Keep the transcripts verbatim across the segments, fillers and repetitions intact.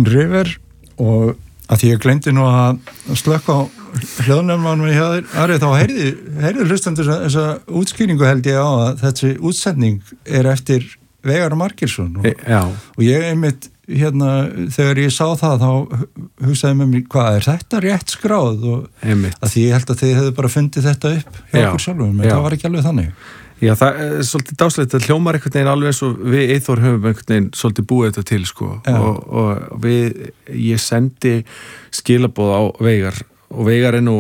Green River og að því ég gleymdi nú að slökka á hljóðnefnum í Ari, þá heyrði, heyrði hlustendur þessa útskýringu held ég á að þessi útsending er eftir Veigar Margeirsson og, og ég einmitt hérna, þegar ég sá það þá hugsaði með mér, hvað er þetta rétt skráð og einmitt. Að því ég held að þið hefðu bara fundið þetta upp hjá já, okkur sjálfum, en það var ekki alveg þannig. Já, það er svolítið dáslegt að hljómar einhvern veginn alveg eins og við Eyþór höfum einhvern veginn svolítið búið þetta til, sko, og, og við, ég sendi skilaboð á Veigar og Veigar er nú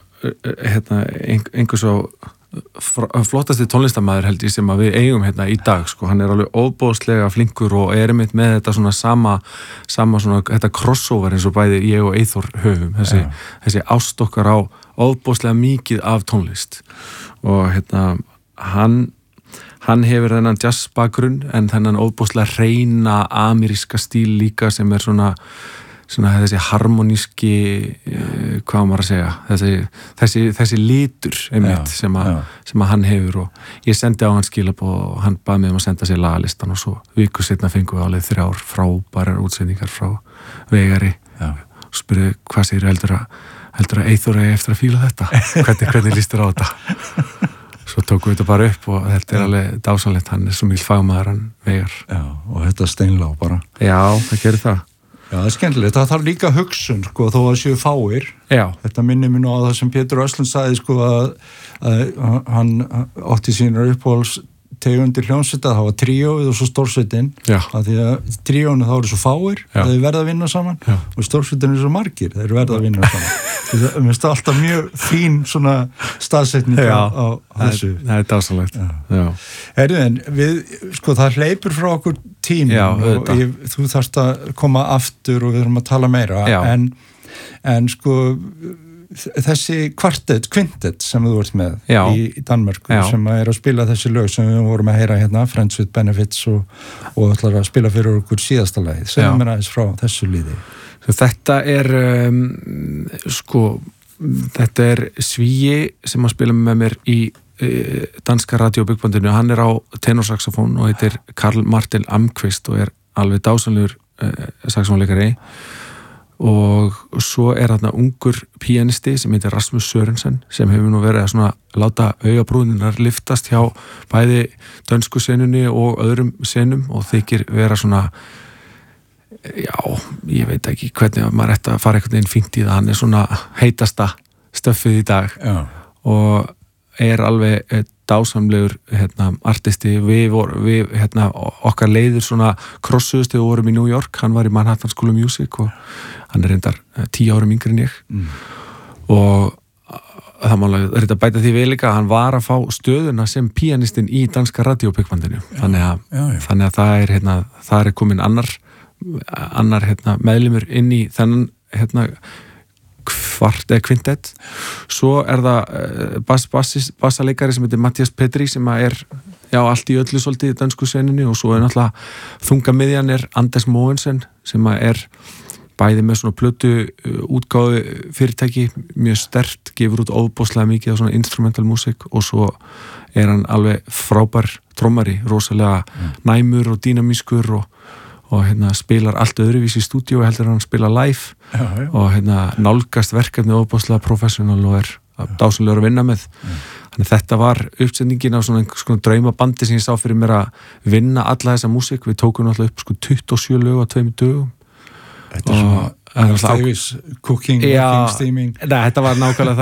hérna, einhvers á flottasti tónlistarmaður held ég sem að við eigum hérna í dag, sko, hann er alveg óbóðslega flinkur og er einmitt með þetta svona sama, sama svona, þetta crossover eins og bæði ég og Eyþór höfum, þessi, ja. þessi ást okkar á óbóðslega mikið af tónlist og hérna, hann hann hefur þennan jazz bakgrunn en þennan óbóðslega hreina ameríska stíl líka sem er svona svona þessi harmoníski uh, hvað maður að segja þessi, þessi, þessi litur einmitt, sem, a, sem að hann hefur og ég sendi á hann skilaboð og hann baði mig um að senda sér lagalistan og svo viku setna fengum við alveg þrjár frábærar útsendingar frá Veigari já. Og spurði hvað segir heldur að heldur að Eyþór eigi eftir að fíla þetta hvernig, hvernig líst þér á þetta svo tókum við þetta bara upp og þetta er alveg dásanlegt, hann er svo mjög fagmaður hann Veigar já, og þetta steinlá bara já, það gerir það Já, það er skemmtilegt. Það þarf líka hugsun, sko, þó að séu fáir. Já. Þetta minnir mér nú á það sem Pétur Östlund sagði, sko, að, að hann átti sínar uppáhalds tegundir hljómsveita, það var tríóið og svo stórsveitin. Já. Að því að tríóinu þá eru svo fáir, það er verða að vinna saman Já. Og stórsveitin eru svo margir, það eru verða að vinna saman. Það er mér alltaf mjög fín svona staðsetning á, á þessu. Það er dásanlegt. Já. Herðu, en við, sko, það hleypur frá okkur tími og ég, þú þarft að koma aftur og við þurfum að tala meira en, en sko þessi kvartett, kvintett sem þú ert með Já. í Danmörku Já. Sem er að spila þessi lög sem við vorum að heyra hérna Friends with Benefits og, og ætlar að spila fyrir okkur síðasta lagið segjum mér aðeins frá þessu líði Þetta er um, sko þetta er Svíi sem að spila með mér í danska radiobyggvandinu, hann er á tenorsaxofón og heitir Karl Martin Almqvist og er alveg dásanlegur uh, saxofónleikari og svo er hann ungur píanisti sem heitir Rasmus Sørensen sem hefur nú verið að svona láta augabrúninar liftast hjá bæði dönsku senunni og öðrum senum og þykir vera svona já, ég veit ekki hvernig maður ætti að fara einhvern veginn fínt í það, hann er svona heitasta stöffið í dag já. Og er alveg dásamlegur hérna, artisti, við, vor, við hérna, okkar leiðir svona krossuðust þegar við vorum í New York, hann var í Manhattan School of Music og hann er reyndar tíu árum yngri en ég mm. og það má alveg bæta því við líka, hann var að fá stöðuna sem píanistinn í danska radiobyggvandinu, þannig að, já, já. Þannig að það er, hérna, það er komin annar, annar hérna, meðlimur inn í þennan hérna kvart eða kvintett svo er það bass, bass, bassaleikari sem heitir Mattias Petri sem er já, allt í öllu svolítið í dönsku senunni og svo er náttúrulega þungamiðjan er Anders Mogensen sem er bæði með svona plötu útgáðu fyrirtæki mjög sterkt, gefur út óbóðslega mikið af svona instrumental músík og svo er hann alveg frábær trommari, rosalega mm. næmur og dýnamískur og og hérna spilar allt öðruvísi í stúdíu heldur hann spila live já, já. Og hérna nálgast verkefni óbúslega professional og er dásanlegur að vinna með mm. þannig þetta var uppsetningin á svona einhvers konar draumabandi sem ég sá fyrir mér að vinna alla þessa músík, við tókum alltaf upp sko tuttugu og sjö lög á tveimur dögum Þetta er svona Davis, cooking, já, cooking, steaming Nei, þetta var nákvæmlega